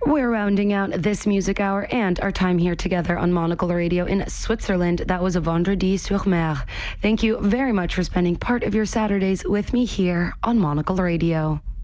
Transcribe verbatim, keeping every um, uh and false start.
We're rounding out this music hour and our time here together on Monocle Radio in Switzerland. That was a Vendredi sur Mer. Thank you very much for spending part of your Saturdays with me here on Monocle Radio.